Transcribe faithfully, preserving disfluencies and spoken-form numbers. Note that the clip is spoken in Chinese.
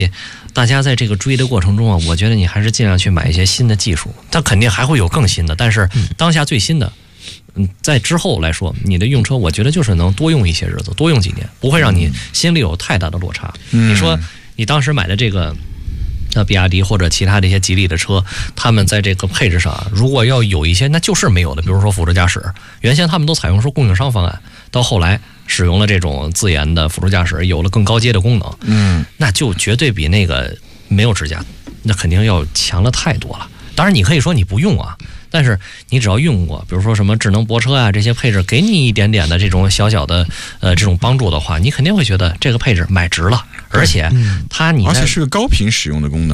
大家在这个追的过程中啊，我觉得你还是尽量去买一些新的技术，它肯定还会有更新的，但是当下最新的，嗯，在之后来说，你的用车我觉得就是能多用一些日子，多用几年，不会让你心里有太大的落差。 嗯、 你说你当时买的这个。那比亚迪或者其他这些吉利的车，他们在这个配置上啊，如果要有一些那就是没有的，比如说辅助驾驶，原先他们都采用说供应商方案，到后来使用了这种自研的辅助驾驶，有了更高阶的功能， 嗯， 那就绝对比那个没有支架，那肯定要强了太多了。当然你可以说你不用啊，但是你只要用过，比如说什么智能泊车啊这些配置，给你一点点的这种小小的呃这种帮助的话，你肯定会觉得这个配置买值了，而且它你而且是个高频使用的功能。